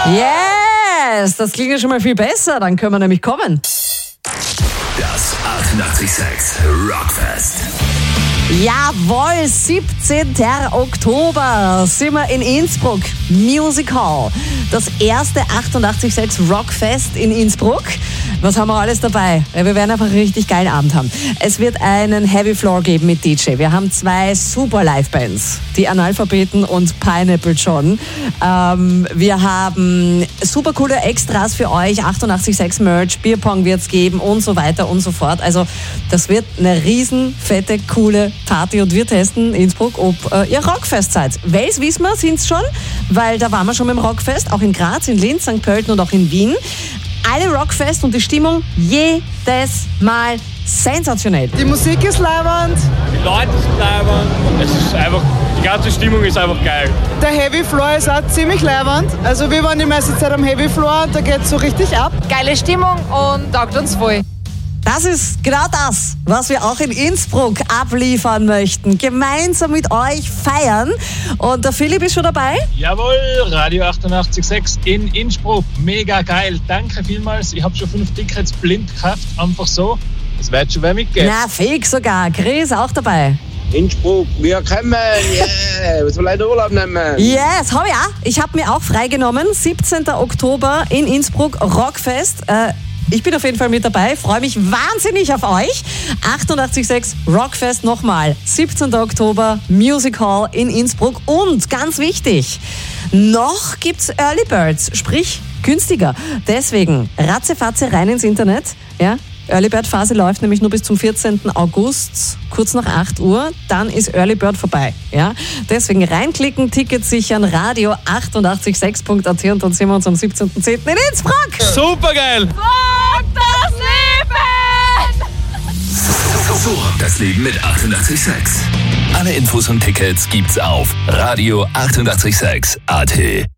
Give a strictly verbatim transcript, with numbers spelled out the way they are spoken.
Yes, das klingt ja schon mal viel besser, dann können wir nämlich kommen. Das achtundachtzig Komma sechs Rockfest. Jawohl, siebzehnten Oktober sind wir in Innsbruck, Music Hall. Das erste achtundachtzig Komma sechs Rockfest in Innsbruck. Was haben wir alles dabei? Ja, wir werden einfach einen richtig geilen Abend haben. Es wird einen Heavy Floor geben mit D J. Wir haben zwei super Live-Bands, die Analphabeten und Pineapple John. Ähm, wir haben super coole Extras für euch, achtundachtzig Komma sechs Merch, Bierpong wird es geben und so weiter und so fort. Also das wird eine riesen, fette, coole Party und wir testen in Innsbruck, ob äh, ihr Rockfest seid. Wels wissen wir, sind es schon, weil da waren wir schon beim Rockfest, auch in Graz, in Linz, Sankt Pölten und auch in Wien. Alle Rockfest und die Stimmung jedes Mal sensationell. Die Musik ist leibend. Die Leute sind leibend. Es ist einfach, die ganze Stimmung ist einfach geil. Der Heavy Floor ist auch ziemlich leibend. Also wir waren die meiste Zeit am Heavy Floor und da geht es so richtig ab. Geile Stimmung und taugt uns voll. Das ist genau das, was wir auch in Innsbruck abliefern möchten. Gemeinsam mit euch feiern. Und der Philipp ist schon dabei. Jawohl, Radio achtundachtzig Komma sechs in Innsbruck. Mega geil. Danke vielmals. Ich habe schon fünf Tickets blind gekauft. Einfach so. Das wird schon wer mitgehen. Na, fix sogar. Chris auch dabei. Innsbruck, wir kommen, yeah, was will ich Urlaub nehmen? Yes, habe ich auch. Ich habe mir auch freigenommen. siebzehnten Oktober in Innsbruck, Rockfest. Äh, Ich bin auf jeden Fall mit dabei, freue mich wahnsinnig auf euch. achtundachtzig Komma sechs Rockfest nochmal. siebzehnten Oktober, Music Hall in Innsbruck. Und ganz wichtig, noch gibt's Early Birds, sprich günstiger. Deswegen ratzefatze rein ins Internet. Ja? Early Bird Phase läuft nämlich nur bis zum vierzehnten August, kurz nach acht Uhr. Dann ist Early Bird vorbei. Ja? Deswegen reinklicken, Tickets sichern, radio achtundachtzig Komma sechs Punkt a t und dann sehen wir uns am siebzehnten zehnten in Innsbruck. Super geil! Das Leben! So, das Leben mit achtundachtzig Komma sechs. Alle Infos und Tickets gibt's auf radio achtundachtzig Komma sechs Punkt a t.